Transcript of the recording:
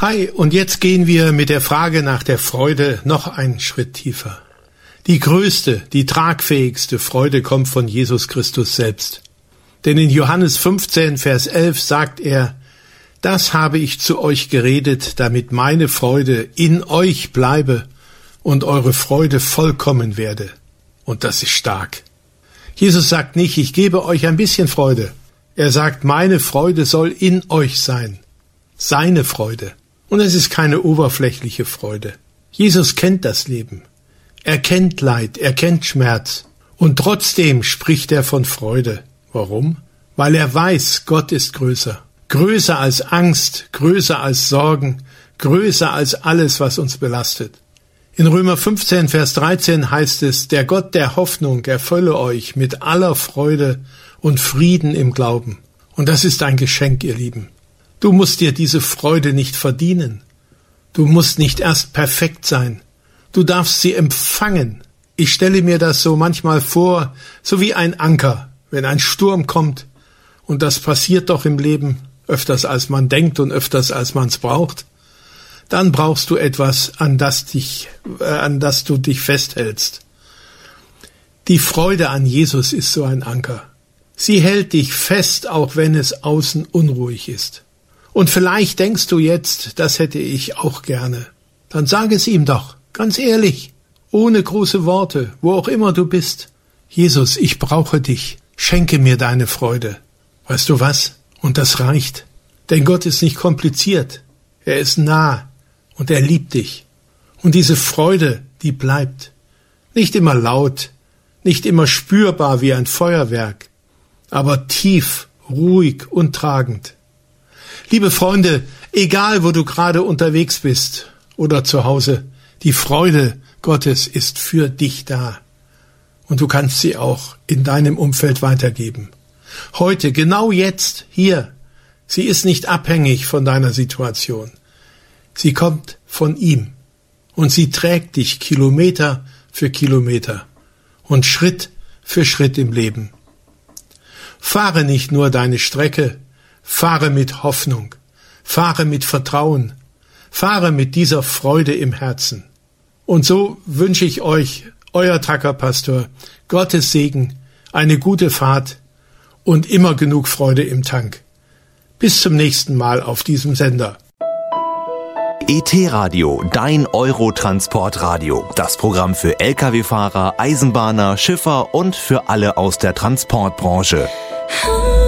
Hi, und jetzt gehen wir mit der Frage nach der Freude noch einen Schritt tiefer. Die größte, die tragfähigste Freude kommt von Jesus Christus selbst. Denn in Johannes 15, Vers 11 sagt er: Das habe ich zu euch geredet, damit meine Freude in euch bleibe und eure Freude vollkommen werde. Und das ist stark. Jesus sagt nicht, ich gebe euch ein bisschen Freude. Er sagt, meine Freude soll in euch sein. Seine Freude. Und es ist keine oberflächliche Freude. Jesus kennt das Leben. Er kennt Leid, er kennt Schmerz. Und trotzdem spricht er von Freude. Warum? Weil er weiß, Gott ist größer. Größer als Angst, größer als Sorgen, größer als alles, was uns belastet. In Römer 15, Vers 13 heißt es, der Gott der Hoffnung erfülle euch mit aller Freude und Frieden im Glauben. Und das ist ein Geschenk, ihr Lieben. Du musst dir diese Freude nicht verdienen. Du musst nicht erst perfekt sein. Du darfst sie empfangen. Ich stelle mir das so manchmal vor, so wie ein Anker, wenn ein Sturm kommt. Und das passiert doch im Leben öfters, als man denkt und öfters, als man es braucht. Dann brauchst du etwas, an das du dich festhältst. Die Freude an Jesus ist so ein Anker. Sie hält dich fest, auch wenn es außen unruhig ist. Und vielleicht denkst du jetzt, das hätte ich auch gerne. Dann sag es ihm doch, ganz ehrlich, ohne große Worte, wo auch immer du bist. Jesus, ich brauche dich. Schenke mir deine Freude. Weißt du was? Und das reicht. Denn Gott ist nicht kompliziert. Er ist nah und er liebt dich. Und diese Freude, die bleibt. Nicht immer laut, nicht immer spürbar wie ein Feuerwerk, aber tief, ruhig und tragend. Liebe Freunde, egal wo du gerade unterwegs bist oder zu Hause, die Freude Gottes ist für dich da. Und du kannst sie auch in deinem Umfeld weitergeben. Heute, genau jetzt, hier. Sie ist nicht abhängig von deiner Situation. Sie kommt von ihm. Und sie trägt dich Kilometer für Kilometer und Schritt für Schritt im Leben. Fahre nicht nur deine Strecke, fahre mit Hoffnung, fahre mit Vertrauen, fahre mit dieser Freude im Herzen. Und so wünsche ich euch, euer Trucker-Pastor, Gottes Segen, eine gute Fahrt und immer genug Freude im Tank. Bis zum nächsten Mal auf diesem Sender. ET-Radio, dein Eurotransportradio. Das Programm für Lkw-Fahrer, Eisenbahner, Schiffer und für alle aus der Transportbranche.